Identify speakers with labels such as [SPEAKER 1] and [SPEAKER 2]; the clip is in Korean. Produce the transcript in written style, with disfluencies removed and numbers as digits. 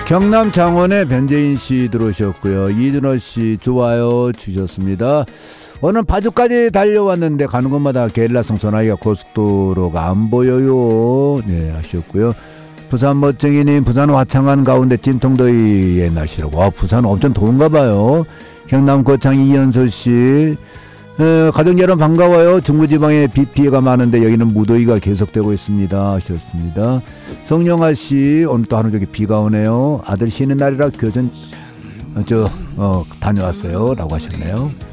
[SPEAKER 1] 경남 창원의 변재인 씨 들어오셨고요. 이준호 씨 좋아요 주셨습니다. 오늘 파주까지 달려왔는데 가는 곳마다 게릴라성 소나기가 고속도로가 안 보여요. 네, 하셨고요. 부산 멋쟁이님, 부산 화창한 가운데 찜통더위의 날씨라고. 와, 부산 엄청 더운가 봐요. 경남 고창 이현서 씨, 가족 여러분 반가워요. 중부지방에 비 피해가 많은데 여기는 무더위가 계속되고 있습니다 하셨습니다. 성영아 씨, 오늘 또 하루 종일 비가 오네요. 아들 쉬는 날이라 교전 다녀왔어요 라고 하셨네요.